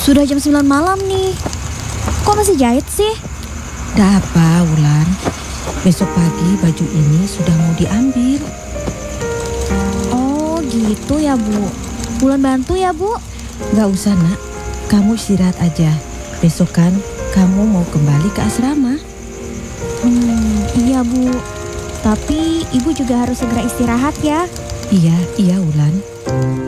Sudah jam 9 malam nih. Kok masih jahit sih? Dah apa, Wulan? Besok pagi baju ini sudah mau diambil. Oh gitu ya Bu. Wulan bantu ya Bu. Gak usah nak, kamu istirahat aja. Besok kan kamu mau kembali ke asrama. Iya Bu. Tapi Ibu juga harus segera istirahat ya. Iya Wulan.